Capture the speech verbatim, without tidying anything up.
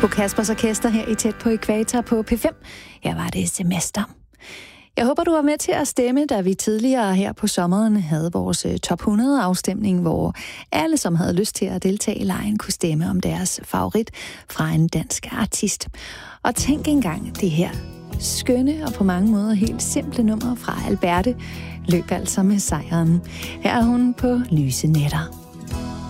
Bo Kaspers Orkester her i Tæt på Ækvator på P fem. Her var det semester. Jeg håber, du var med til at stemme, da vi tidligere her på sommeren havde vores top hundrede afstemning, hvor alle, som havde lyst til at deltage i lejen, kunne stemme om deres favorit fra en dansk artist. Og tænk engang, det her skønne og på mange måder helt simple nummer fra Alberte løb altså med sejren. Her er hun på Lyse Nætter.